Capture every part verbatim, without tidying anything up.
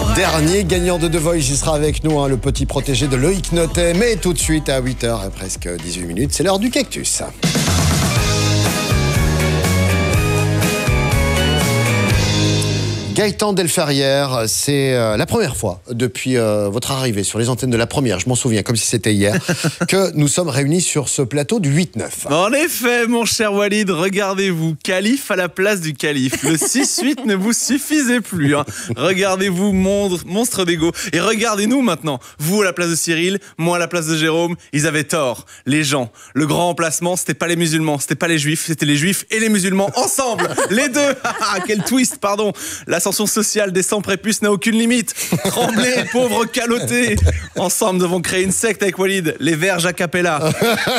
Dernier gagnant de The Voice, il sera avec nous, hein, le petit protégé de Loïc Notet. Mais tout de suite, à huit heures et presque dix-huit minutes, c'est l'heure du cactus. Gaëtan Delferrière, c'est euh, la première fois depuis euh, votre arrivée sur les antennes de La Première, je m'en souviens comme si c'était hier, que nous sommes réunis sur ce plateau du huit neuf. En effet, mon cher Walid, regardez-vous, calife à la place du calife. Le six huit ne vous suffisait plus. Hein. Regardez-vous, monstre, monstre d'ego. Et regardez-nous maintenant. Vous à la place de Cyril, moi à la place de Jérôme. Ils avaient tort. Les gens. Le grand emplacement, c'était pas les musulmans, c'était pas les juifs, c'était les juifs et les musulmans ensemble. Les deux. Quel twist, pardon. L'ascension sociale des sans-prépuces n'a aucune limite. Tremblez, pauvres calottés. Ensemble, nous devons créer une secte avec Walid, les Verges a cappella.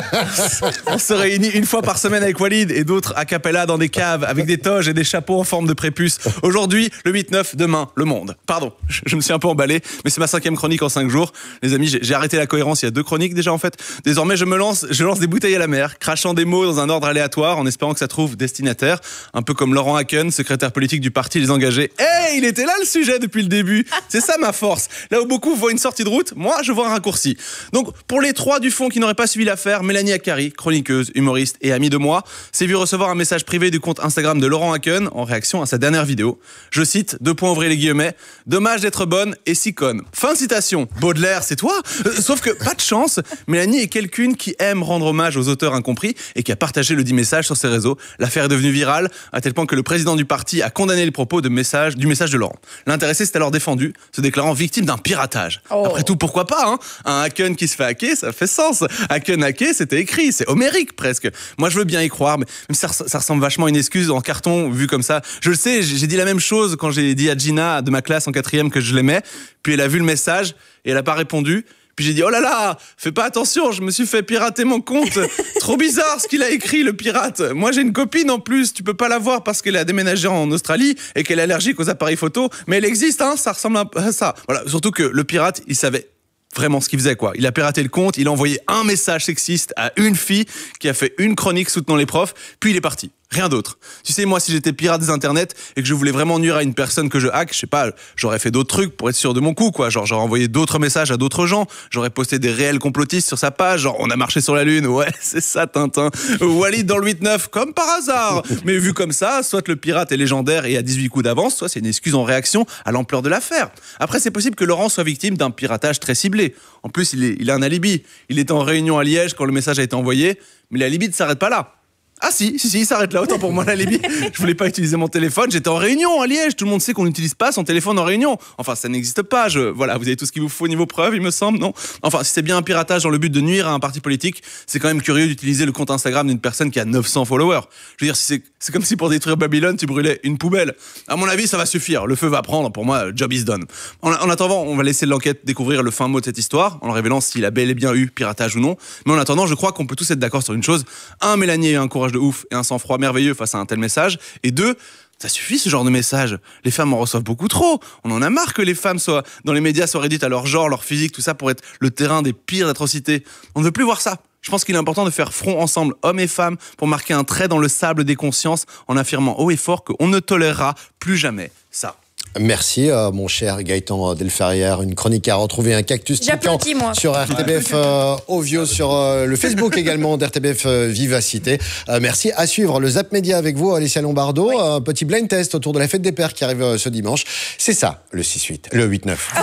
On se réunit une fois par semaine avec Walid et d'autres a cappella dans des caves avec des toges et des chapeaux en forme de prépuce. Aujourd'hui, le huit neuf, demain, le monde. Pardon, je, je me suis un peu emballé, mais c'est ma cinquième chronique en cinq jours. Les amis, j'ai, j'ai arrêté la cohérence il y a deux chroniques déjà en fait. Désormais, je me lance, je lance des bouteilles à la mer, crachant des mots dans un ordre aléatoire en espérant que ça trouve destinataire. Un peu comme Laurent Haken, secrétaire politique du parti Les Engagés. Hey, il était là le sujet depuis le début. C'est ça ma force. Là où beaucoup voient une sortie de route, moi je vois un raccourci. Donc pour les trois du fond qui n'auraient pas suivi l'affaire, Mélanie Akkari, chroniqueuse, humoriste et amie de moi, s'est vue recevoir un message privé du compte Instagram de Laurent Haken en réaction à sa dernière vidéo. Je cite, deux points ouvrez les guillemets, dommage d'être bonne et si conne. Fin de citation. Baudelaire, c'est toi euh, Sauf que, pas de chance, Mélanie est quelqu'une qui aime rendre hommage aux auteurs incompris et qui a partagé le dit message sur ses réseaux. L'affaire est devenue virale à tel point que le président du parti a condamné les propos de message, du message de Laurent. L'intéressé s'est alors défendu, se déclarant victime d'un piratage. Oh. Après tout, pourquoi pas, hein? Un Haken qui se fait hacker, ça fait sens. Haken hacké, c'était écrit, c'est homérique presque. Moi, je veux bien y croire, mais même ça, ça ressemble vachement à une excuse en carton, vu comme ça. Je le sais, j'ai dit la même chose quand j'ai dit à Gina de ma classe en quatrième que je l'aimais, puis elle a vu le message et elle a pas répondu. Puis j'ai dit, oh là là, fais pas attention, je me suis fait pirater mon compte. Trop bizarre ce qu'il a écrit, le pirate. Moi, j'ai une copine en plus, tu peux pas la voir parce qu'elle a déménagé en Australie et qu'elle est allergique aux appareils photo. Mais elle existe, hein, ça ressemble à ça. Voilà, surtout que le pirate, il savait vraiment ce qu'il faisait, quoi. Il a piraté le compte, il a envoyé un message sexiste à une fille qui a fait une chronique soutenant les profs, puis il est parti. Rien d'autre. Tu sais, moi, si j'étais pirate des internets et que je voulais vraiment nuire à une personne que je hack, je sais pas, j'aurais fait d'autres trucs pour être sûr de mon coup, quoi. Genre, j'aurais envoyé d'autres messages à d'autres gens. J'aurais posté des réels complotistes sur sa page. Genre, on a marché sur la Lune. Ouais, c'est ça, Tintin. Walid dans le huit neuf, comme par hasard. Mais vu comme ça, soit le pirate est légendaire et a dix-huit coups d'avance, soit c'est une excuse en réaction à l'ampleur de l'affaire. Après, c'est possible que Laurent soit victime d'un piratage très ciblé. En plus, il, est, il a un alibi. Il était en réunion à Liège quand le message a été envoyé. Mais l'alibi ne s'arrête pas là. Ah si, si, si, il s'arrête là, autant pour moi la Libye. Je voulais pas utiliser mon téléphone, j'étais en réunion à Liège, tout le monde sait qu'on n'utilise pas son téléphone en réunion. Enfin, ça n'existe pas, je... voilà, vous avez tout ce qu'il vous faut au niveau preuve, il me semble, non? Enfin, si c'est bien un piratage dans le but de nuire à un parti politique, c'est quand même curieux d'utiliser le compte Instagram d'une personne qui a neuf cents followers. Je veux dire, si c'est, c'est comme si pour détruire Babylone, tu brûlais une poubelle. À mon avis, ça va suffire, le feu va prendre, pour moi, job is done. En, en attendant, on va laisser l'enquête découvrir le fin mot de cette histoire, en révélant s'il a bel et bien eu piratage ou non. Mais en attendant, je crois qu'on peut tous être d'accord sur une chose. Un, Mélanie a un courage de ouf et un sang-froid merveilleux face à un tel message. Et deux, ça suffit ce genre de message. Les femmes en reçoivent beaucoup trop. On en a marre que les femmes soient dans les médias soient réduites à leur genre, leur physique, tout ça pour être le terrain des pires atrocités. On ne veut plus voir ça. Je pense qu'il est important de faire front ensemble, hommes et femmes, pour marquer un trait dans le sable des consciences en affirmant haut et fort qu'on ne tolérera plus jamais ça. Merci, euh, mon cher Gaëtan Delferrière. Une chronique à retrouver, un cactus piquant sur R T B F euh, Ovio, sur euh, le Facebook également d'R T B F euh, Vivacité. Euh, merci. À suivre le Zap Média avec vous, Alicia Lombardo. Oui. Un petit blind test autour de la fête des pères qui arrive euh, ce dimanche. C'est ça, le six huit, le huit neuf.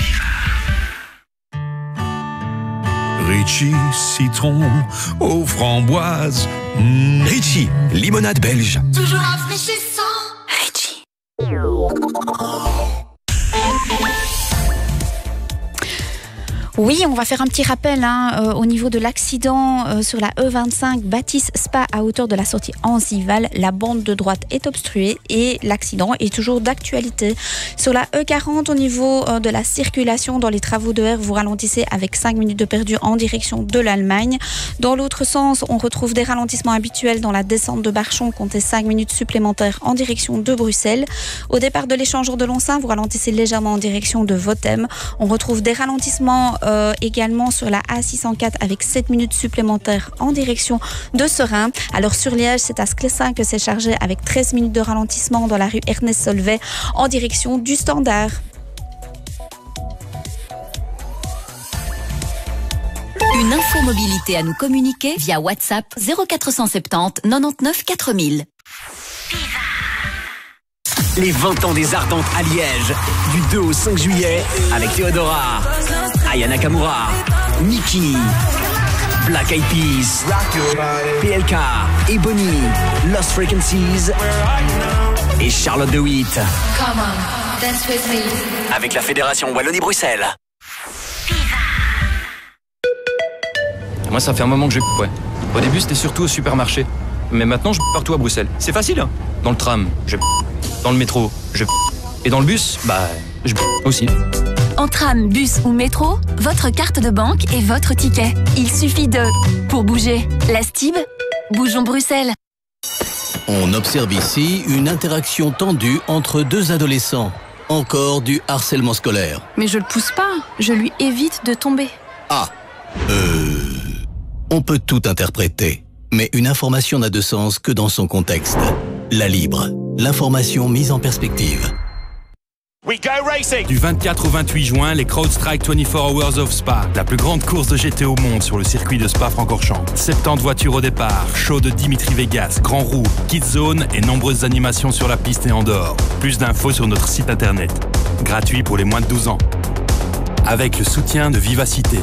Ritchie, citron aux framboises. Mmh. Ritchie, limonade belge. Toujours rafraîchissant. Ritchie. Oui, on va faire un petit rappel hein, euh, au niveau de l'accident euh, sur la E vingt-cinq Baptiste-Spa à hauteur de la sortie Anzival. La bande de droite est obstruée et l'accident est toujours d'actualité. Sur la E quarante, au niveau euh, de la circulation dans les travaux de R, vous ralentissez avec cinq minutes de perdu en direction de l'Allemagne. Dans l'autre sens, on retrouve des ralentissements habituels dans la descente de Barchon, comptez cinq minutes supplémentaires en direction de Bruxelles. Au départ de l'échangeur de Lonsin, vous ralentissez légèrement en direction de Votem. On retrouve des ralentissements Euh, également sur la A six cent quatre avec sept minutes supplémentaires en direction de Serein. Alors sur Liège, c'est à Sclessin que c'est chargé avec treize minutes de ralentissement dans la rue Ernest Solvay en direction du Standard. Une info mobilité à nous communiquer via WhatsApp zéro quatre cent soixante-dix quatre-vingt-dix-neuf quatre mille. Les vingt ans des Ardentes à Liège, du deux au cinq juillet, avec Théodora, Aya Nakamura, Nikki, Black Eyed Peas, P L K, Ebony, Lost Frequencies et Charlotte de Witt. Come on, dance with me. Avec la Fédération Wallonie-Bruxelles. Moi, ça fait un moment que je ouais. Au début, c'était surtout au supermarché. Mais maintenant, je partout à Bruxelles. C'est facile, hein. Dans le tram, je dans le métro, je et dans le bus, bah, je aussi. En tram, bus ou métro, votre carte de banque est votre ticket. Il suffit de... Pour bouger, la Stib, bougeons Bruxelles. On observe ici une interaction tendue entre deux adolescents. Encore du harcèlement scolaire. Mais je le pousse pas, je lui évite de tomber. Ah, euh... On peut tout interpréter, mais une information n'a de sens que dans son contexte. La Libre, l'information mise en perspective. We go racing. Du vingt-quatre au vingt-huit juin, les CrowdStrike vingt-quatre Hours of Spa, la plus grande course de G T au monde sur le circuit de Spa-Francorchamps. soixante-dix voitures au départ, show de Dimitri Vegas, Grand Roue, Kids Zone et nombreuses animations sur la piste et en dehors. Plus d'infos sur notre site internet. Gratuit pour les moins de douze ans. Avec le soutien de Vivacité.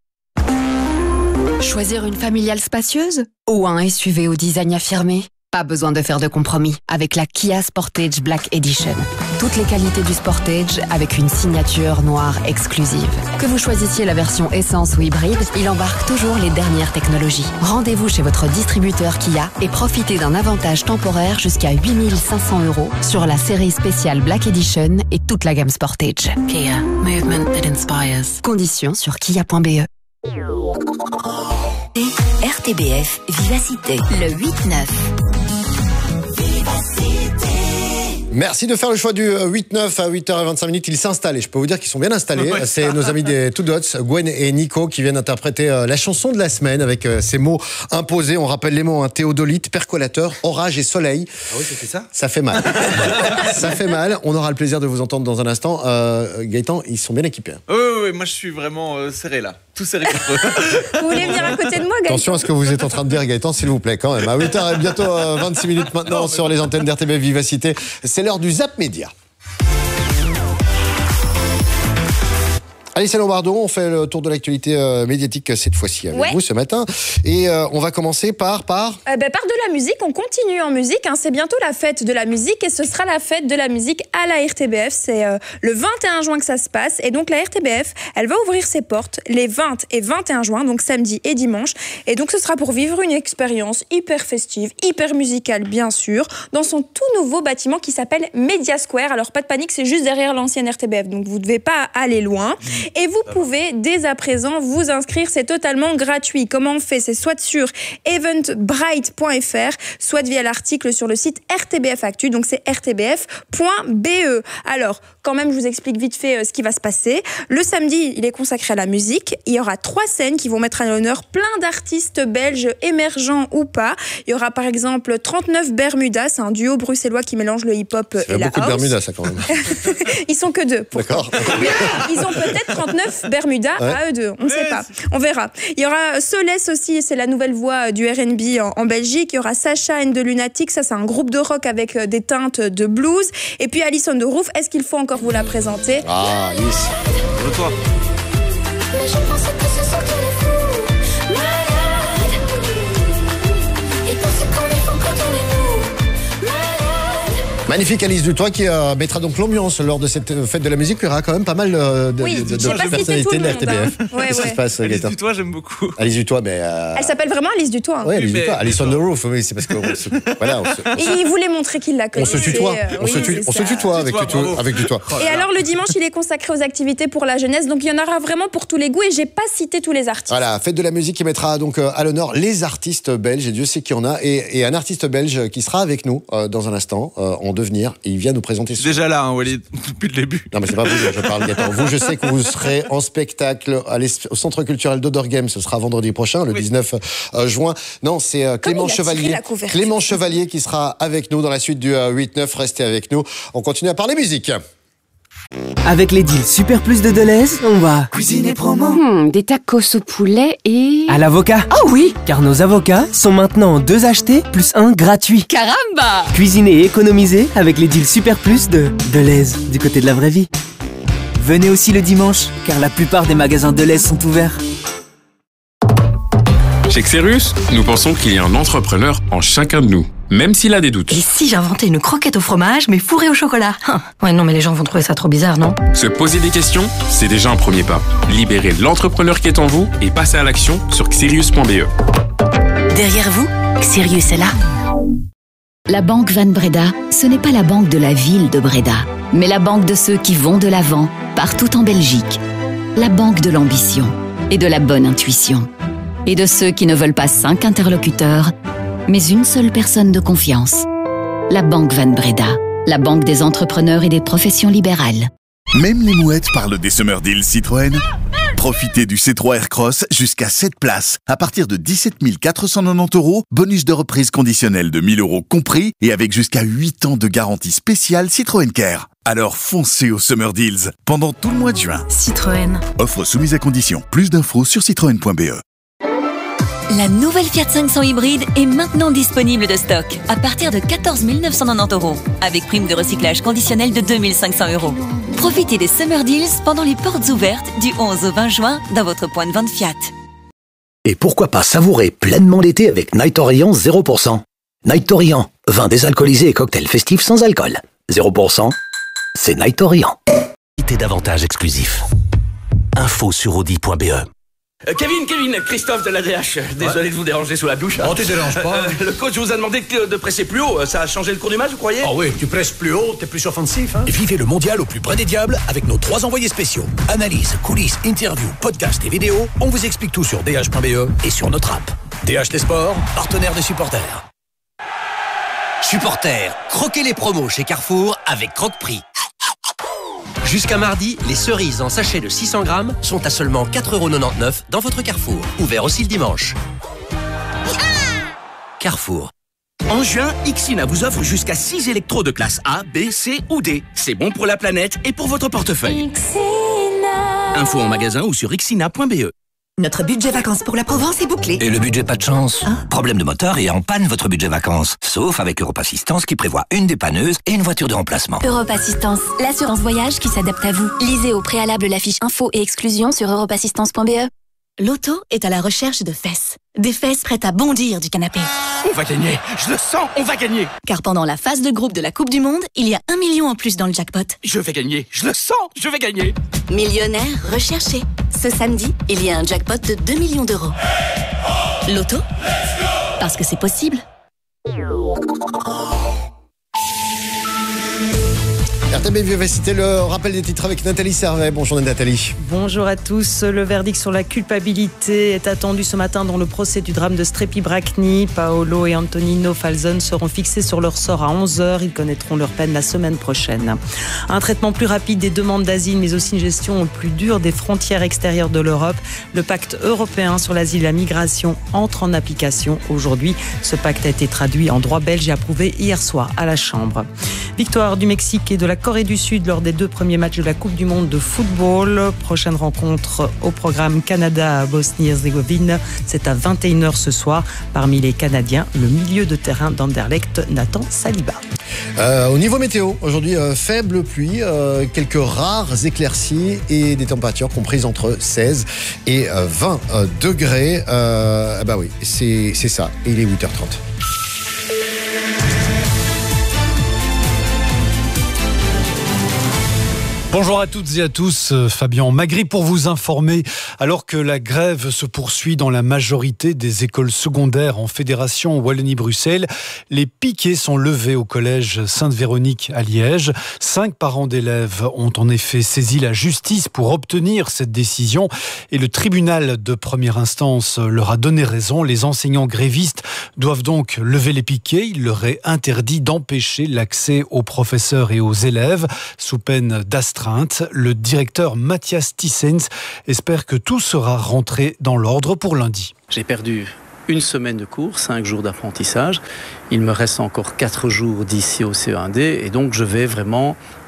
Choisir une familiale spacieuse ou un S U V au design affirmé? Pas besoin de faire de compromis avec la Kia Sportage Black Edition. Toutes les qualités du Sportage avec une signature noire exclusive. Que vous choisissiez la version essence ou hybride, il embarque toujours les dernières technologies. Rendez-vous chez votre distributeur Kia et profitez d'un avantage temporaire jusqu'à huit mille cinq cents euros sur la série spéciale Black Edition et toute la gamme Sportage. Kia, movement that inspires. Conditions sur kia point b e. R T B F Vivacité, le huit neuf. Merci de faire le choix du huit neuf à huit heures vingt-cinq minutes. Ils s'installent et je peux vous dire qu'ils sont bien installés. Ouais. C'est nos amis des Two Dots, Gwen et Nico, qui viennent interpréter la chanson de la semaine avec ces mots imposés. On rappelle les mots, hein, théodolite, percolateur, orage et soleil. Ah oui, c'était ça ? Ça fait mal. Ça fait mal. On aura le plaisir de vous entendre dans un instant. Euh, Gaëtan, ils sont bien équipés. Oui, oui, oui, moi je suis vraiment euh, serré là. Tout serré contre eux. Vous voulez venir à côté de moi, Gaëtan ? Attention à ce que vous êtes en train de dire, Gaëtan, s'il vous plaît, quand même. À huit heures et bientôt euh, vingt-six minutes maintenant non, sur les antennes d'R T B F Vivacité. C'est l'heure du Zap Média. Alice Lombardo, on fait le tour de l'actualité euh, médiatique cette fois-ci avec ouais. vous ce matin. Et euh, on va commencer par... Par, euh, ben, par de la musique, on continue en musique. Hein. C'est bientôt la fête de la musique et ce sera la fête de la musique à la R T B F. C'est euh, le vingt et un juin que ça se passe. Et donc la R T B F, elle va ouvrir ses portes les vingt et vingt et un juin, donc samedi et dimanche. Et donc ce sera pour vivre une expérience hyper festive, hyper musicale bien sûr, dans son tout nouveau bâtiment qui s'appelle Media Square. Alors pas de panique, c'est juste derrière l'ancienne R T B F, donc vous ne devez pas aller loin. Et vous pouvez dès à présent vous inscrire, c'est totalement gratuit. Comment on fait ? C'est soit sur eventbrite point f r, soit via l'article sur le site R T B F Actu, donc c'est r t b f point b e. Alors, quand même, je vous explique vite fait ce qui va se passer. Le samedi, il est consacré à la musique. Il y aura trois scènes qui vont mettre à l'honneur plein d'artistes belges émergents ou pas. Il y aura par exemple trente-neuf Bermuda, c'est un duo bruxellois qui mélange le hip-hop et la house. beaucoup de Bermuda, ça quand même. Ils sont que deux. D'accord. Ils ont peut-être trente-neuf Bermuda ouais. à eux deux, on ne sait pas. On verra. Il y aura Solès aussi, c'est la nouvelle voix du R and B en, en Belgique. Il y aura Sacha and the Lunatics, ça c'est un groupe de rock avec des teintes de blues. Et puis Alice on the Roof, est-ce qu'il faut encore vous la présenter ? Ah, Alice. De toi. Mais je pensais que ce soir tous les fous malades. Ils pensent qu'on est faux quand on est nous malades. Magnifique Alice Dutoit qui euh, mettra donc l'ambiance lors de cette fête de la musique. Il y aura quand même pas mal euh, de, oui, de, de, de personnalités de la R T B F. Hein. Ouais, Qu'est-ce ouais. qui se passe, Alice Gaëtan ? Dutoit, j'aime beaucoup. Alice Dutoit, mais... Euh... Elle s'appelle vraiment Alice Dutoit. Hein. Oui, Alice mais... Dutoit. Alice on the Roof, oui, c'est parce que... On se... Voilà, on se... Et il voulait montrer qu'il la connaissait. On se tutoie, euh, on, oui, se tu... on se tutoie avec, tutoie, avec Dutoit. Et alors le dimanche, il est consacré aux activités pour la jeunesse, donc il y en aura vraiment pour tous les goûts et j'ai pas cité tous les artistes. Voilà, fête de la musique qui mettra donc à l'honneur les artistes belges, et Dieu sait qu'il y en a, et, et un artiste belge qui sera avec nous euh, dans un instant, euh, en devenir, et il vient nous présenter... Ce... Déjà là, hein, Walid, depuis le début. Non mais c'est pas vous, je parle Gaëtan. Vous, je sais que vous serez en spectacle à au Centre culturel d'Odorgame, ce sera vendredi prochain, le oui. dix-neuf juin. Non, c'est euh, Clément Chevalier. Clément Chevalier qui sera avec nous dans la suite du euh, huit neuf. Restez avec nous. On continue à parler musique. Avec les deals Super Plus de Deleuze, on va cuisiner promo. Hmm, des tacos au poulet et... à l'avocat. Oh oui, Car nos avocats sont maintenant deux achetés plus un gratuit. caramba! Cuisiner et économiser avec les deals Super Plus de Deleuze, du côté de la vraie vie. Venez aussi le dimanche, car la plupart des magasins Deleuze sont ouverts. Chez Xerus, nous pensons qu'il y a un entrepreneur en chacun de nous, même s'il a des doutes. Et si j'inventais une croquette au fromage, mais fourrée au chocolat? Hum. Ouais, non, mais les gens vont trouver ça trop bizarre, non? Se poser des questions, c'est déjà un premier pas. Libérez l'entrepreneur qui est en vous et passez à l'action sur xerius point b e. Derrière vous, Sirius est là. La banque Van Breda, ce n'est pas la banque de la ville de Breda, mais la banque de ceux qui vont de l'avant, partout en Belgique. La banque de l'ambition et de la bonne intuition. Et de ceux qui ne veulent pas cinq interlocuteurs, mais une seule personne de confiance. La banque Van Breda, la banque des entrepreneurs et des professions libérales. Même les mouettes parlent des Summer Deals Citroën. Profitez du C trois Aircross jusqu'à sept places, à partir de dix-sept mille quatre cent quatre-vingt-dix euros, bonus de reprise conditionnel de mille euros compris, et avec jusqu'à huit ans de garantie spéciale Citroën Care. Alors foncez aux Summer Deals, pendant tout le mois de juin. Citroën. Offre soumise à condition. Plus d'infos sur citroën point b e. La nouvelle Fiat cinq cents hybride est maintenant disponible de stock à partir de quatorze mille neuf cent quatre-vingt-dix euros avec prime de recyclage conditionnelle de deux mille cinq cents euros. Profitez des Summer Deals pendant les portes ouvertes du onze au vingt juin dans votre point de vente Fiat. Et pourquoi pas savourer pleinement l'été avec Night Orient zéro pour cent. Night Orient, vin désalcoolisé et cocktail festif sans alcool. zéro pour cent, c'est Night Orient. Davantage exclusif. Info sur audi point b e. Euh, Kevin, Kevin, Christophe de l'A D H. Désolé ouais. de vous déranger sous la douche. Non, tu déranges pas. Euh, le coach vous a demandé de, de presser plus haut. Ça a changé le cours du match, vous croyez? Ah oui, tu presses plus haut, t'es plus offensif. Hein. Vivez le mondial au plus près des diables avec nos trois envoyés spéciaux. Analyse, coulisses, interviews, podcasts et vidéos. On vous explique tout sur d h point b e et sur notre app. D H Les Sports, partenaire des supporters. Supporters, croquez les promos chez Carrefour avec Croque-Prix. Jusqu'à mardi, les cerises en sachet de six cents grammes sont à seulement quatre euros quatre-vingt-dix-neuf dans votre Carrefour. Ouvert aussi le dimanche. Carrefour. En juin, Ixina vous offre jusqu'à six électros de classe A, B, C ou D. C'est bon pour la planète et pour votre portefeuille. Ixina. Info en magasin ou sur ixina point b e. Notre budget vacances pour la Provence est bouclé. Et le budget pas de chance? Hein? Problème de moteur et en panne votre budget vacances. Sauf avec Europe Assistance qui prévoit une dépanneuse et une voiture de remplacement. Europe Assistance, l'assurance voyage qui s'adapte à vous. Lisez au préalable la fiche info et exclusion sur europe assistance point b e. L'auto est à la recherche de fesses. Des fesses prêtes à bondir du canapé. On va gagner, je le sens, on va gagner. Car pendant la phase de groupe de la Coupe du Monde, il y a un million en plus dans le jackpot. Je vais gagner, je le sens, je vais gagner. Millionnaire recherché. Ce samedi, il y a un jackpot de deux millions d'euros. L'auto, parce que c'est possible. R T B Vivacité, le rappel des titres avec Nathalie Servet. Bonjour Nathalie. Bonjour à tous. Le verdict sur la culpabilité est attendu ce matin dans le procès du drame de Strepi Bracni. Paolo et Antonino Falzon seront fixés sur leur sort à onze heures. Ils connaîtront leur peine la semaine prochaine. Un traitement plus rapide des demandes d'asile, mais aussi une gestion plus dure des frontières extérieures de l'Europe. Le pacte européen sur l'asile et la migration entre en application aujourd'hui. Ce pacte a été traduit en droit belge et approuvé hier soir à la Chambre. Victoire du Mexique et de la Corée du Sud lors des deux premiers matchs de la Coupe du Monde de football. Prochaine rencontre au programme Canada-Bosnie-Herzégovine. C'est à vingt et une heures ce soir. Parmi les Canadiens, le milieu de terrain d'Anderlecht, Nathan Saliba. Euh, au niveau météo, aujourd'hui, euh, faible pluie, euh, quelques rares éclaircies et des températures comprises entre seize et euh, vingt euh, degrés. Euh, bah oui, c'est, c'est ça. Et il est huit heures trente. Bonjour à toutes et à tous, Fabien Magri pour vous informer. Alors que la grève se poursuit dans la majorité des écoles secondaires en Fédération Wallonie-Bruxelles, les piquets sont levés au collège Sainte-Véronique à Liège. Cinq parents d'élèves ont en effet saisi la justice pour obtenir cette décision et le tribunal de première instance leur a donné raison. Les enseignants grévistes doivent donc lever les piquets. Il leur est interdit d'empêcher l'accès aux professeurs et aux élèves sous peine d'astreinte. Le directeur Mathias Thysens espère que tout sera rentré dans l'ordre pour lundi. J'ai perdu une semaine de cours, cinq jours d'apprentissage. Il me reste encore quatre jours d'ici au C E un D et donc je vais vraiment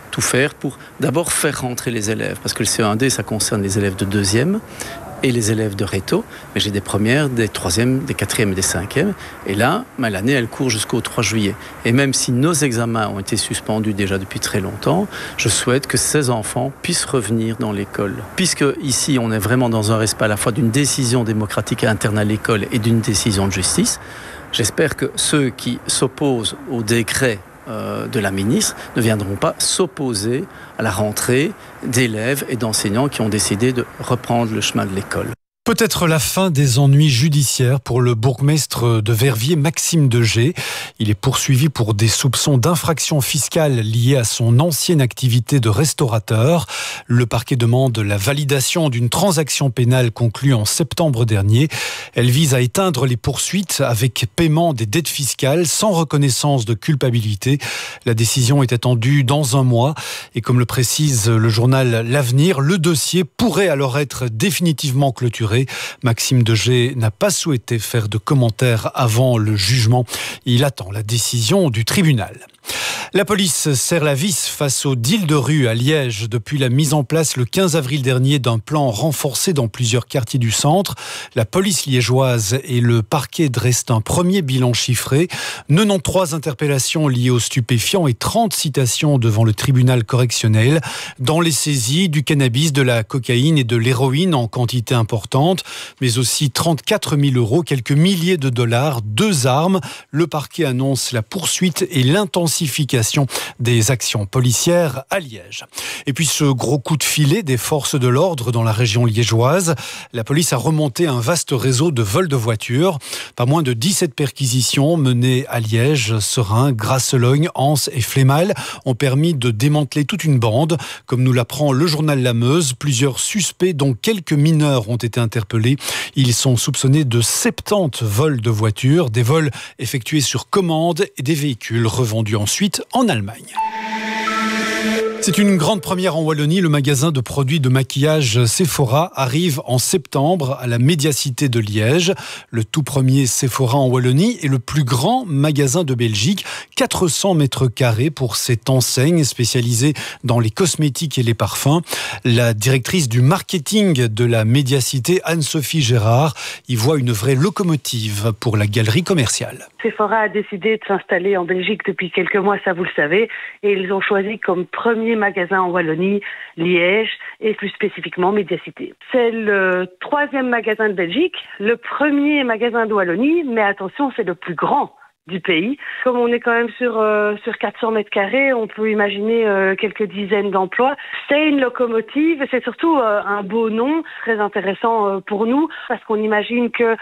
tout faire pour d'abord faire rentrer les élèves, parce que le C E un D, ça concerne les élèves de deuxième et les élèves de réto, mais j'ai des premières, des troisièmes, des quatrièmes et des cinquièmes, et là, ben, l'année, elle court jusqu'au trois juillet. Et même si nos examens ont été suspendus déjà depuis très longtemps, je souhaite que ces enfants puissent revenir dans l'école. Puisque ici, on est vraiment dans un respect à la fois d'une décision démocratique interne à l'école et d'une décision de justice, j'espère que ceux qui s'opposent au décret de la ministre ne viendront pas s'opposer à la rentrée d'élèves et d'enseignants qui ont décidé de reprendre le chemin de l'école. Peut-être la fin des ennuis judiciaires pour le bourgmestre de Verviers, Maxime Degé. Il est poursuivi pour des soupçons d'infraction fiscale liées à son ancienne activité de restaurateur. Le parquet demande la validation d'une transaction pénale conclue en septembre dernier. Elle vise à éteindre les poursuites avec paiement des dettes fiscales sans reconnaissance de culpabilité. La décision est attendue dans un mois et comme le précise le journal L'Avenir, le dossier pourrait alors être définitivement clôturé. Maxime Degé n'a pas souhaité faire de commentaires avant le jugement. Il attend la décision du tribunal. La police serre la vis face au deal de rue à Liège depuis la mise en place le quinze avril dernier d'un plan renforcé dans plusieurs quartiers du centre. La police liégeoise et le parquet dressent un premier bilan chiffré. quatre-vingt-treize interpellations liées aux stupéfiants et trente citations devant le tribunal correctionnel. Dans les saisies, du cannabis, de la cocaïne et de l'héroïne en quantité importante, mais aussi trente-quatre mille euros, quelques milliers de dollars, deux armes. Le parquet annonce la poursuite et l'intensification des actions policières à Liège. Et puis ce gros coup de filet des forces de l'ordre dans la région liégeoise. La police a remonté un vaste réseau de vols de voitures. Pas moins de dix-sept perquisitions menées à Liège, Serein, Grasselogne, Anse et Flémal ont permis de démanteler toute une bande. Comme nous l'apprend le journal La Meuse, plusieurs suspects dont quelques mineurs ont été interpellés. Ils sont soupçonnés de soixante-dix vols de voitures, des vols effectués sur commande et des véhicules revendus ensuite en Allemagne. C'est une grande première en Wallonie. Le magasin de produits de maquillage Sephora arrive en septembre à la Médiacité de Liège. Le tout premier Sephora en Wallonie est le plus grand magasin de Belgique. quatre cents mètres carrés pour cette enseigne spécialisée dans les cosmétiques et les parfums. La directrice du marketing de la Médiacité, Anne-Sophie Gérard, y voit une vraie locomotive pour la galerie commerciale. Sephora a décidé de s'installer en Belgique depuis quelques mois, ça vous le savez, et ils ont choisi comme premier magasin en Wallonie, Liège, et plus spécifiquement Médiacité. C'est le troisième magasin de Belgique, le premier magasin de Wallonie, mais attention, c'est le plus grand du pays. Comme on est quand même sur euh, sur quatre cents mètres carrés, on peut imaginer euh, quelques dizaines d'emplois. C'est une locomotive, c'est surtout euh, un beau nom, très intéressant euh, pour nous, parce qu'on imagine que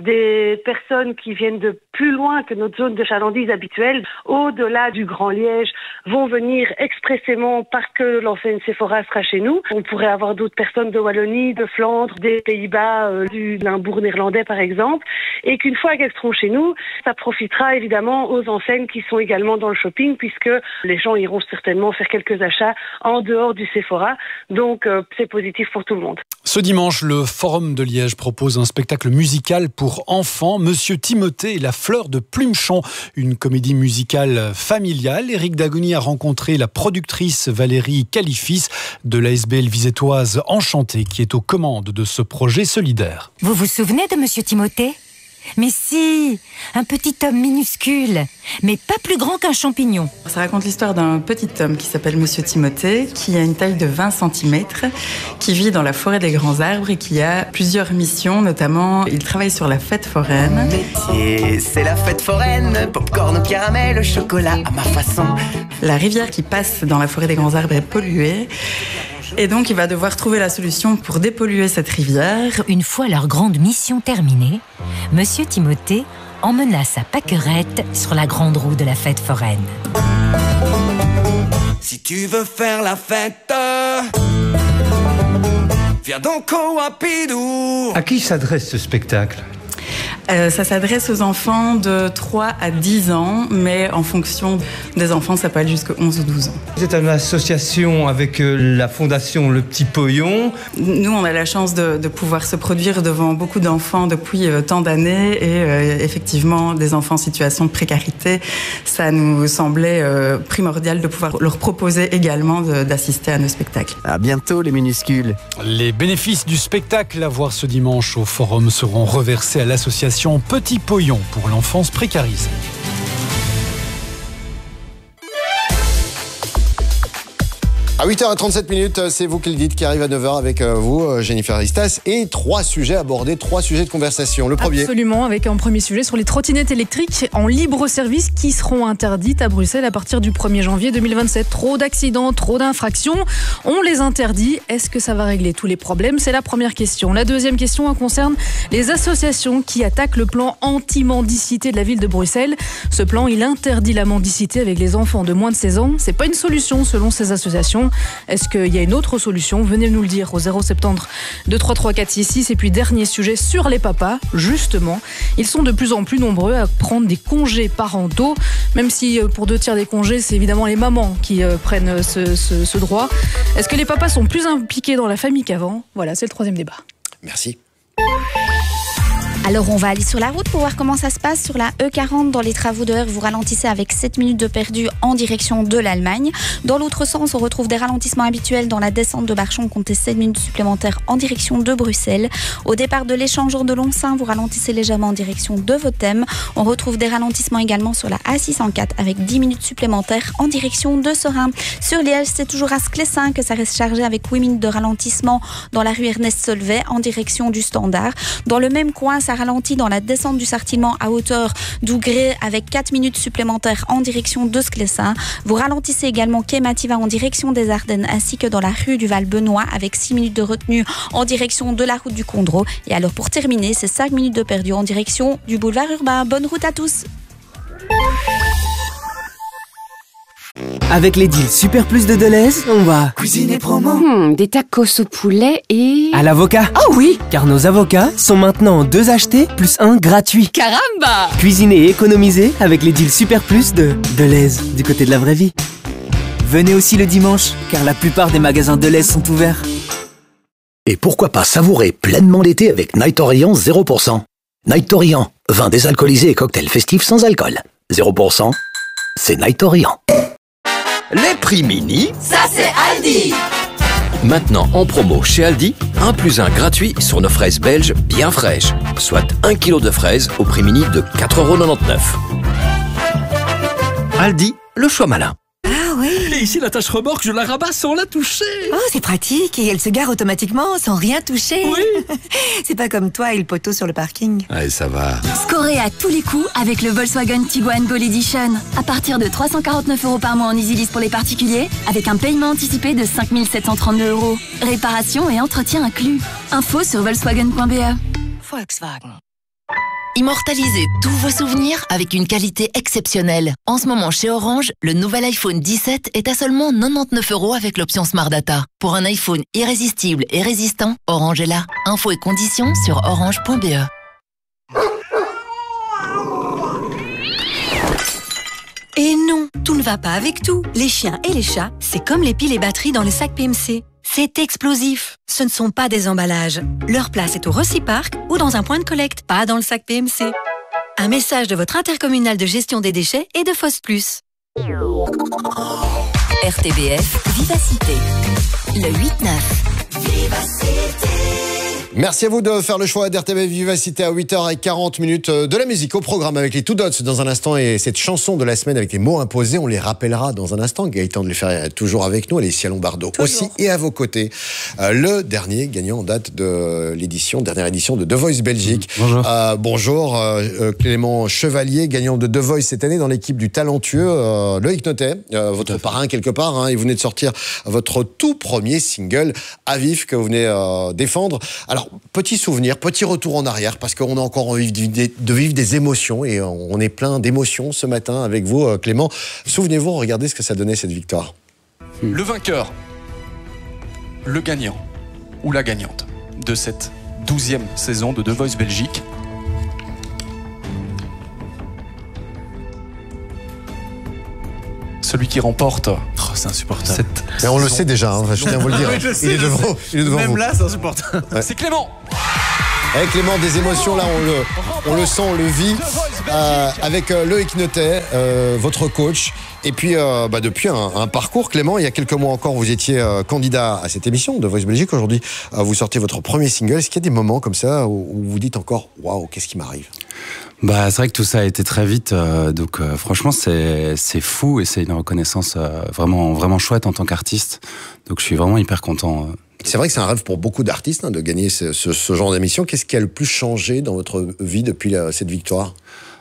des personnes qui viennent de plus loin que notre zone de chalandise habituelle, au-delà du Grand Liège, vont venir expressément parce que l'enseigne Sephora sera chez nous. On pourrait avoir d'autres personnes de Wallonie, de Flandre, des Pays-Bas, euh, du Limbourg néerlandais par exemple, et qu'une fois qu'elles seront chez nous, ça profitera évidemment aux enseignes qui sont également dans le shopping, puisque les gens iront certainement faire quelques achats en dehors du Sephora. Donc euh, c'est positif pour tout le monde. Ce dimanche, le Forum de Liège propose un spectacle musical pour enfants, Monsieur Timothée et la fleur de Plumechon, une comédie musicale familiale. Éric Dagoni a rencontré la productrice Valérie Califis de l'A S B L visétoise Enchantée, qui est aux commandes de ce projet solidaire. Vous vous souvenez de Monsieur Timothée ? Mais si, un petit homme minuscule, mais pas plus grand qu'un champignon. Ça raconte l'histoire d'un petit homme qui s'appelle Monsieur Timothée, qui a une taille de vingt centimètres, qui vit dans la forêt des grands arbres et qui a plusieurs missions, notamment il travaille sur la fête foraine. Métier, c'est la fête foraine, popcorn au caramel, chocolat à ma façon. La rivière qui passe dans la forêt des grands arbres est polluée. Et donc, il va devoir trouver la solution pour dépolluer cette rivière. Une fois leur grande mission terminée, Monsieur Timothée emmena sa pâquerette sur la grande roue de la fête foraine. Si tu veux faire la fête, viens donc au Wapidou. À qui s'adresse ce spectacle ? Euh, ça s'adresse aux enfants de trois à dix ans, mais en fonction des enfants, ça peut aller jusqu'à onze ou douze ans. Vous êtes une association avec euh, la fondation Le Petit Poillon. Nous, on a la chance de, de pouvoir se produire devant beaucoup d'enfants depuis euh, tant d'années et euh, effectivement, des enfants en situation de précarité, ça nous semblait euh, primordial de pouvoir leur proposer également de, d'assister à nos spectacles. À bientôt les minuscules. Les bénéfices du spectacle à voir ce dimanche au Forum seront reversés à l'association Petit Poillon pour l'enfance précarisée. À huit heures trente-sept minutes, c'est vous qui le dites, qui arrive à neuf heures avec vous, Jennifer Ristas, et trois sujets abordés, trois sujets de conversation. Le premier. Absolument, avec un premier sujet sur les trottinettes électriques en libre service qui seront interdites à Bruxelles à partir du premier janvier deux mille vingt-sept. Trop d'accidents, trop d'infractions, on les interdit. Est-ce que ça va régler tous les problèmes? C'est la première question. La deuxième question concerne les associations qui attaquent le plan anti-mendicité de la ville de Bruxelles. Ce plan, il interdit la mendicité avec les enfants de moins de seize ans. C'est pas une solution selon ces associations. Est-ce qu'il y a une autre solution? Venez nous le dire au zéro soixante-dix deux trois trois quatre six six. Et puis dernier sujet sur les papas, justement. Ils sont de plus en plus nombreux à prendre des congés parentaux, même si pour deux tiers des congés, c'est évidemment les mamans qui prennent ce, ce, ce droit. Est-ce que les papas sont plus impliqués dans la famille qu'avant? Voilà, c'est le troisième débat. Merci. Alors on va aller sur la route pour voir comment ça se passe. Sur la E quarante, dans les travaux de heure, vous ralentissez avec sept minutes de perdu en direction de l'Allemagne. Dans l'autre sens, on retrouve des ralentissements habituels dans la descente de Barchon, comptez sept minutes supplémentaires en direction de Bruxelles. Au départ de l'échangeur de Longsin, vous ralentissez légèrement en direction de Votem. On retrouve des ralentissements également sur la A six cent quatre avec dix minutes supplémentaires en direction de Serein. Sur Liège, c'est toujours à Sclessin que ça reste chargé avec huit minutes de ralentissement dans la rue Ernest Solvay en direction du Standard. Dans le même coin, ça ralentit dans la descente du Sartillement à hauteur d'Ougré avec quatre minutes supplémentaires en direction de Sclessin. Vous ralentissez également quai Mativa en direction des Ardennes ainsi que dans la rue du Val-Benoît avec six minutes de retenue en direction de la route du Condro. Et alors pour terminer, c'est cinq minutes de perdu en direction du boulevard urbain. Bonne route à tous. Avec les deals Super Plus de Deleuze, on va cuisiner promo. Hmm, des tacos au poulet et... à l'avocat. Oh oui. Car nos avocats sont maintenant deux achetés plus un gratuit. Caramba. Cuisiner et économiser avec les deals Super Plus de Deleuze, du côté de la vraie vie. Venez aussi le dimanche, car la plupart des magasins Deleuze sont ouverts. Et pourquoi pas savourer pleinement l'été avec Night Orient zéro pour cent. Night Orient, vin désalcoolisé et cocktail festif sans alcool. zéro pour cent, c'est Night Orient. Les prix mini, ça c'est Aldi. Maintenant en promo chez Aldi, un plus un gratuit sur nos fraises belges bien fraîches. Soit un kilo de fraises au prix mini de quatre euros quatre-vingt-dix-neuf. Aldi, le choix malin. Ah oui. Et ici la tâche remorque, je la rabats sans la toucher. Oh, c'est pratique et elle se gare automatiquement sans rien toucher. Oui. C'est pas comme toi et le poteau sur le parking. Allez, ça va. Scorez à tous les coups avec le Volkswagen Tiguan Gold Edition. À partir de trois cent quarante-neuf euros par mois en EasyLease pour les particuliers, avec un paiement anticipé de cinq mille sept cent trente-deux euros. Réparation et entretien inclus. Info sur volkswagen point b e. Volkswagen. Immortalisez tous vos souvenirs avec une qualité exceptionnelle. En ce moment, chez Orange, le nouvel iPhone dix-sept est à seulement quatre-vingt-dix-neuf euros avec l'option Smart Data. Pour un iPhone irrésistible et résistant, Orange est là. Infos et conditions sur orange point b e. Et non, tout ne va pas avec tout. Les chiens et les chats, c'est comme les piles et batteries dans les sacs P M C. C'est explosif. Ce ne sont pas des emballages. Leur place est au Reciparc ou dans un point de collecte, pas dans le sac P M C. Un message de votre intercommunal de gestion des déchets et de Foss Plus. R T B F Vivacité. Le huit neuf. Vivacité. Merci à vous de faire le choix d'R T B F Vivacité à huit heures quarante minutes. De la musique au programme avec les Two Dots dans un instant et cette chanson de la semaine avec les mots imposés, on les rappellera dans un instant. Gaëtan de Leferrière est toujours avec nous, Alessia Lombardo aussi et à vos côtés. Euh, le dernier gagnant en date de l'édition, dernière édition de The Voice Belgique. Bonjour. Euh, bonjour euh, Clément Chevalier, gagnant de The Voice cette année dans l'équipe du talentueux euh, Loïc Notet, euh, votre parrain quelque part. Hein, et vous venez de sortir votre tout premier single à vif que vous venez euh, défendre. Alors, petit souvenir, petit retour en arrière, parce qu'on a encore envie de, de vivre des émotions, et on est plein d'émotions ce matin avec vous, Clément. Souvenez-vous, regardez ce que ça donnait, cette victoire. Le vainqueur, le gagnant, ou la gagnante de cette douzième saison de The Voice Belgique celui qui remporte. Oh, c'est insupportable. Cette... Mais on le sait déjà, hein, je tiens à vous le dire. Oui, sais, il, est devant, il est devant Même vous. là, c'est insupportable. Ouais. C'est Clément. Avec Clément, des émotions, là, on le, on le sent, on le vit, euh, avec euh, Loïc Notet, euh, votre coach. Et puis, euh, bah, depuis un, un parcours, Clément, il y a quelques mois encore, vous étiez euh, candidat à cette émission de Voice Belgique. Aujourd'hui, euh, vous sortez votre premier single. Est-ce qu'il y a des moments comme ça où, où vous dites encore « Waouh, qu'est-ce qui m'arrive ?» Bah, c'est vrai que tout ça a été très vite, euh, donc euh, franchement c'est c'est fou et c'est une reconnaissance euh, vraiment vraiment chouette en tant qu'artiste. Donc je suis vraiment hyper content. Euh. C'est vrai que c'est un rêve pour beaucoup d'artistes hein, de gagner ce, ce, ce genre d'émission. Qu'est-ce qui a le plus changé dans votre vie depuis la, cette victoire ?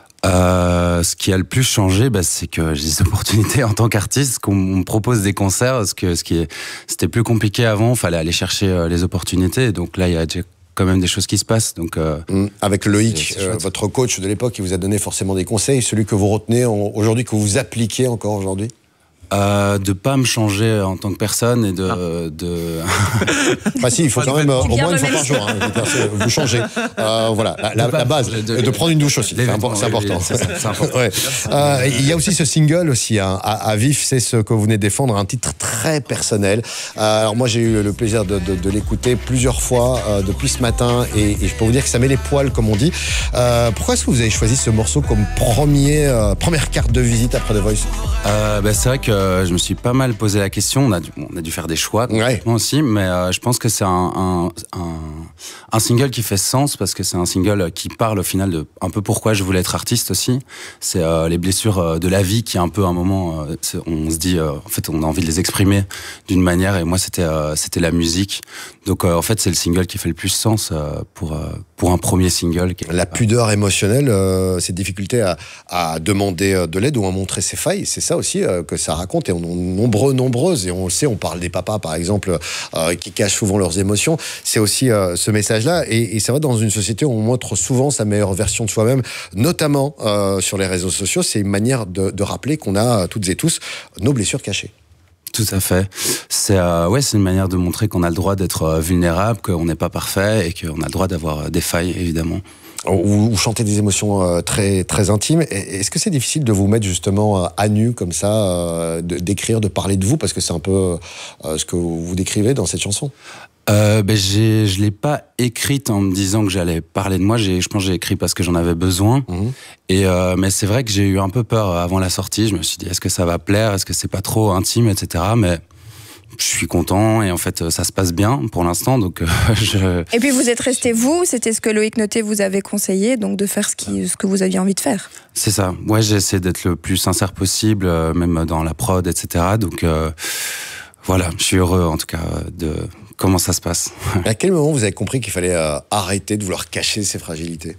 Euh, ce qui a le plus changé, bah, c'est que j'ai des opportunités en tant qu'artiste, qu'on me propose des concerts, parce que ce qui est, c'était plus compliqué avant, fallait aller chercher euh, les opportunités. Donc là, il y a déjà quand même des choses qui se passent. Donc, euh, mmh. Avec Loïc, euh, votre coach de l'époque, il vous a donné forcément des conseils. Celui que vous retenez en, aujourd'hui, que vous appliquez encore aujourd'hui ? Euh, de pas me changer en tant que personne et de... Ah. de... Enfin si, il faut quand même euh, au moins une fois par jour, hein, vous changez. Euh, voilà, la, la, la base. De, de, de prendre une douche aussi, c'est, impo- c'est important. Oui, c'est, c'est important. Ouais. Euh, il y a aussi ce single aussi, hein, à, à vif, c'est ce que vous venez de défendre, un titre très personnel. Euh, alors moi j'ai eu le plaisir de, de, de l'écouter plusieurs fois euh, depuis ce matin et, et je peux vous dire que ça met les poils comme on dit. Euh, pourquoi est-ce que vous avez choisi ce morceau comme premier, euh, première carte de visite après The Voice ? euh, bah, C'est vrai que je me suis pas mal posé la question. On a dû, on a dû faire des choix ouais. aussi, mais euh, je pense que c'est un, un, un, un single qui fait sens parce que c'est un single qui parle au final de un peu pourquoi je voulais être artiste aussi. C'est euh, les blessures de la vie qui, un peu, à un moment, euh, on se dit, euh, en fait, on a envie de les exprimer d'une manière. Et moi, c'était euh, c'était la musique. Donc, euh, en fait, c'est le single qui fait le plus sens euh, pour euh, pour un premier single. La pudeur émotionnelle, euh, cette difficulté à, à demander de l'aide ou à montrer ses failles, c'est ça aussi euh, que ça raconte. Et on est nombreux, nombreuses, et on le sait, on parle des papas, par exemple, euh, qui cachent souvent leurs émotions. C'est aussi euh, ce message-là. Et, et c'est vrai, dans une société où on montre souvent sa meilleure version de soi-même, notamment euh, sur les réseaux sociaux, c'est une manière de, de rappeler qu'on a toutes et tous nos blessures cachées. Tout à fait. C'est euh, ouais, c'est une manière de montrer qu'on a le droit d'être euh, vulnérable, qu'on n'est pas parfait et qu'on a le droit d'avoir euh, des failles, évidemment. Vous, vous chantez des émotions euh, très très intimes. Est-ce que c'est difficile de vous mettre justement euh, à nu comme ça, euh, de, d'écrire, de parler de vous, parce que c'est un peu euh, ce que vous décrivez dans cette chanson? Euh, ben j'ai, je l'ai pas écrite en me disant que j'allais parler de moi. J'ai, je pense que j'ai écrit parce que j'en avais besoin. Mmh. Et euh, mais c'est vrai que j'ai eu un peu peur avant la sortie. Je me suis dit, est-ce que ça va plaire? Est-ce que c'est pas trop intime, et cetera. Mais je suis content et en fait ça se passe bien pour l'instant. Donc euh, je... Et puis vous êtes resté vous. C'était ce que Loïc Notet vous avait conseillé, donc de faire ce, qui, ce que vous aviez envie de faire. C'est ça. Ouais, j'ai essayé d'être le plus sincère possible, euh, même dans la prod, et cetera. Donc euh, voilà, je suis heureux en tout cas de comment ça se passe. À quel moment vous avez compris qu'il fallait euh, arrêter de vouloir cacher ses fragilités?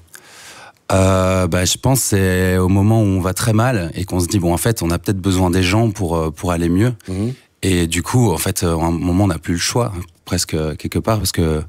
Euh, bah, je pense que c'est au moment où on va très mal et qu'on se dit, bon, en fait, on a peut-être besoin des gens pour, pour aller mieux. Mmh. Et du coup, en fait, à un moment, on n'a plus le choix, presque, quelque part, parce que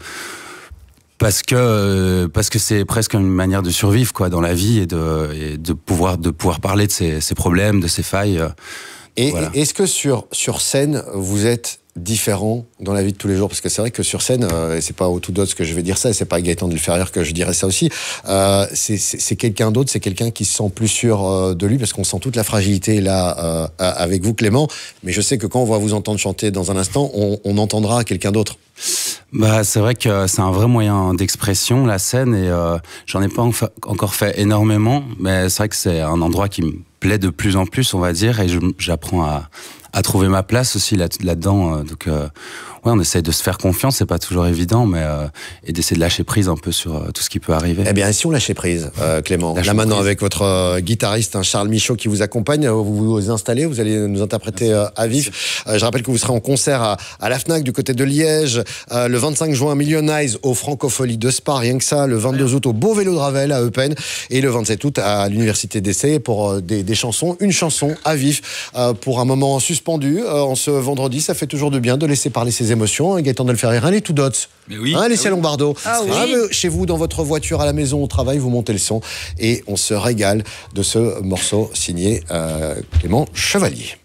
parce que parce que c'est presque une manière de survivre, quoi, dans la vie et de, et de, pouvoir, de pouvoir parler de ses, ses problèmes, de ses failles. Et voilà. Est-ce que sur, sur scène, vous êtes différent dans la vie de tous les jours? Parce que c'est vrai que sur scène, euh, et c'est pas au tout d'autre que je vais dire ça, et c'est pas à Gaëtan Delferrière que je dirais ça aussi, euh, c'est, c'est, c'est quelqu'un d'autre, c'est quelqu'un qui se sent plus sûr euh, de lui, parce qu'on sent toute la fragilité là euh, avec vous, Clément. Mais je sais que quand on va vous entendre chanter dans un instant, on, on entendra quelqu'un d'autre. Bah, c'est vrai que c'est un vrai moyen d'expression, la scène, et euh, j'en ai pas en fa- encore fait énormément, mais c'est vrai que c'est un endroit qui me plaît de plus en plus, on va dire, et je, j'apprends à, à trouver ma place aussi là, là-dedans. Donc, euh, ouais, on essaie de se faire confiance, c'est pas toujours évident, mais euh, et d'essayer de lâcher prise un peu sur euh, tout ce qui peut arriver. Eh bien, si on lâchait prise, euh, Clément, Lâche là maintenant prise. avec votre euh, guitariste, hein, Charles Michaud, qui vous accompagne, vous vous installez, vous allez nous interpréter euh, à vif. Euh, je rappelle que vous serez en concert à, à la Fnac du côté de Liège, euh, le vingt-cinq juin, Millionize au Francophonie de Spa, rien que ça, le vingt-deux août au Beau Vélo de Ravel à Eupen, et le vingt-sept août à l'Université d'Essai pour euh, des, des chansons, une chanson à vif euh, pour un moment suspendu. Euh, en ce vendredi, ça fait toujours de bien de laisser parler ses émotions. Gaëtan Delferrière, les tout dots. Mais oui. Hein, les ah oui. Lombardo. Ah oui. Ah, chez vous, dans votre voiture, à la maison, au travail, vous montez le son et on se régale de ce morceau signé euh, Clément Chevalier.